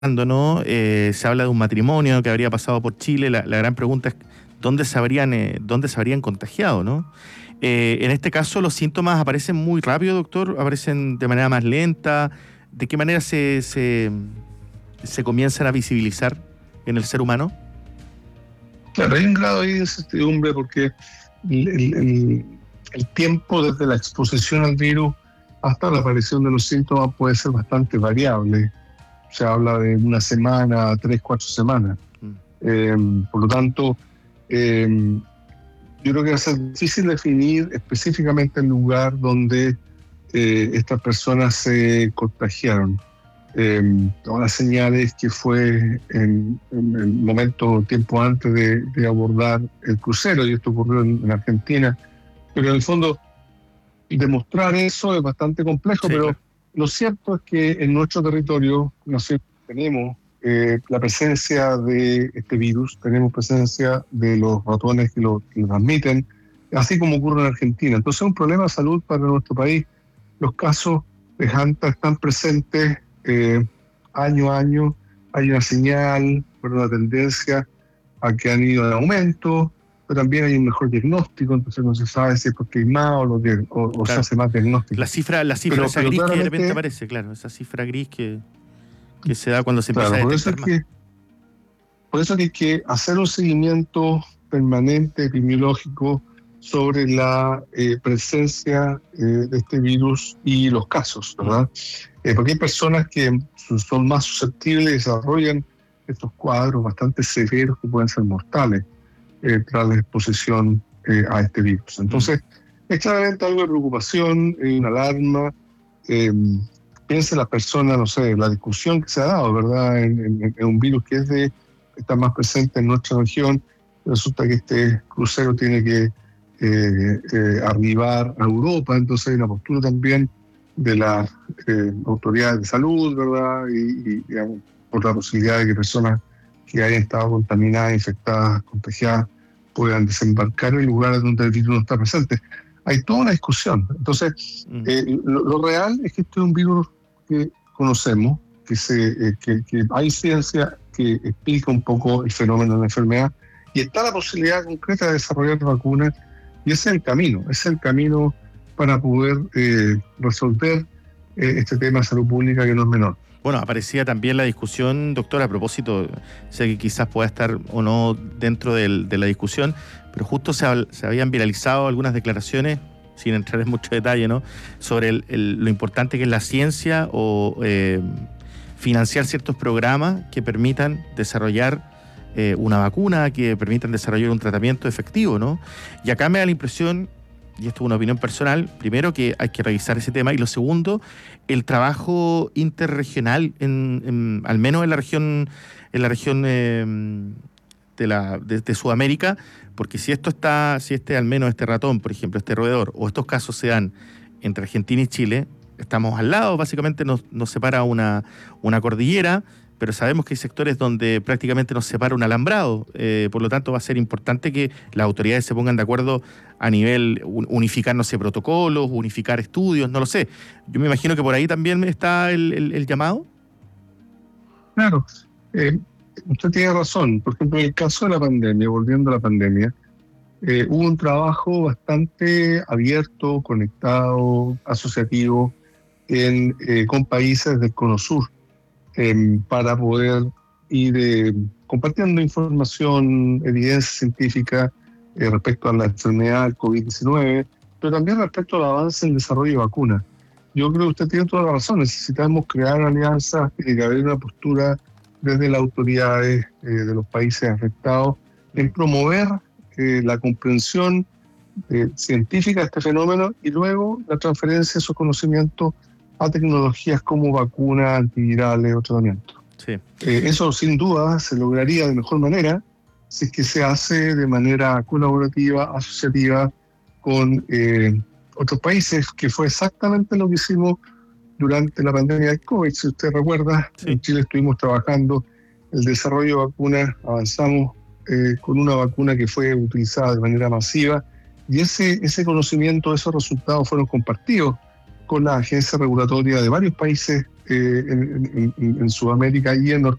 ¿no? Se habla de un matrimonio que habría pasado por Chile. La gran pregunta es dónde se habrían contagiado, ¿no? En este caso, los síntomas aparecen muy rápido, doctor, aparecen de manera más lenta. ¿De qué manera se comienzan a visibilizar en el ser humano? Claro, hay un grado ahí de incertidumbre porque el tiempo desde la exposición al virus hasta la aparición de los síntomas puede ser bastante variable. Se habla de una semana, 3, 4 semanas. Por lo tanto, yo creo que va a ser difícil definir específicamente el lugar donde estas personas se contagiaron. Todas las señales que fue en el momento, tiempo antes de abordar el crucero, y esto ocurrió en Argentina, pero en el fondo demostrar eso es bastante complejo, sí, pero claro. Lo cierto es que en nuestro territorio nosotros tenemos la presencia de este virus, tenemos presencia de los ratones que lo transmiten, así como ocurre en Argentina. Entonces es un problema de salud para nuestro país. Los casos de Hanta están presentes año a año. Hay una señal, una tendencia a que han ido en aumento, pero también hay un mejor diagnóstico, entonces no se sabe si es porque hay más o claro, se hace más diagnóstico. La cifra esa gris que de repente aparece, claro, esa cifra gris que se da cuando se empieza a detectar más. Por eso que hay que hacer un seguimiento permanente, epidemiológico, sobre la presencia de este virus y los casos, ¿verdad? Porque hay personas que son más susceptibles y desarrollan estos cuadros bastante severos que pueden ser mortales tras la exposición a este virus. Entonces, es claramente algo de preocupación, una alarma. Piensa la persona, no sé, la discusión que se ha dado, ¿verdad? En un virus que está más presente en nuestra región. Resulta que este crucero tiene que arribar a Europa, entonces hay una postura también de las autoridades de salud, ¿verdad? Y digamos, por la posibilidad de que personas que hayan estado contaminadas, infectadas, contagiadas, puedan desembarcar en lugares donde el virus no está presente. Hay toda una discusión. Entonces, lo real es que este es un virus que conocemos, que hay ciencia que explica un poco el fenómeno de la enfermedad, y está la posibilidad concreta de desarrollar vacunas, y ese es el camino para poder resolver este tema de salud pública que no es menor. Bueno, aparecía también la discusión, doctor, a propósito, sé que quizás pueda estar o no dentro de la discusión, pero justo se habían viralizado algunas declaraciones, sin entrar en mucho detalle, ¿no?, sobre lo importante que es la ciencia o financiar ciertos programas que permitan desarrollar una vacuna, que permitan desarrollar un tratamiento efectivo, ¿no? Y acá me da la impresión, y esto es una opinión personal, primero que hay que revisar ese tema, y lo segundo, el trabajo interregional, al menos en la región de Sudamérica, porque si al menos este ratón, por ejemplo, este roedor, o estos casos se dan entre Argentina y Chile, estamos al lado, básicamente nos separa una cordillera, pero sabemos que hay sectores donde prácticamente nos separa un alambrado. Por lo tanto, va a ser importante que las autoridades se pongan de acuerdo a nivel unificar, no sé, protocolos, unificar estudios, no lo sé. Yo me imagino que por ahí también está el llamado. Claro, usted tiene razón. Por ejemplo, en el caso de la pandemia, volviendo a la pandemia, hubo un trabajo bastante abierto, conectado, asociativo, con países del Cono Sur, para poder ir compartiendo información, evidencia científica respecto a la enfermedad del COVID-19, pero también respecto al avance en el desarrollo de vacunas. Yo creo que usted tiene toda la razón, necesitamos crear alianzas, tiene que haber una postura desde las autoridades de los países afectados en promover la comprensión científica de este fenómeno y luego la transferencia de esos conocimientos a tecnologías como vacunas, antivirales o tratamientos. Sí. Eso sin duda se lograría de mejor manera si es que se hace de manera colaborativa, asociativa con otros países, que fue exactamente lo que hicimos durante la pandemia del COVID. Si usted recuerda, sí, en Chile estuvimos trabajando el desarrollo de vacunas, avanzamos con una vacuna que fue utilizada de manera masiva, y ese conocimiento, esos resultados fueron compartidos con la agencia regulatoria de varios países en Sudamérica y en